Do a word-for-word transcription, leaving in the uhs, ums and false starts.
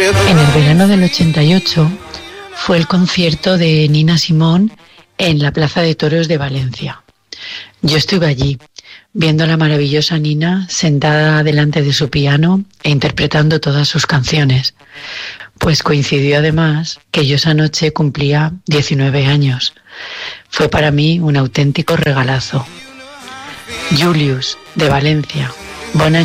En el verano del ochenta y ocho fue el concierto de Nina Simone en la Plaza de Toros de Valencia. Yo estuve allí, viendo a la maravillosa Nina sentada delante de su piano e interpretando todas sus canciones. Pues coincidió además que yo esa noche cumplía diecinueve años. Fue para mí un auténtico regalazo. Julius, de Valencia. Bon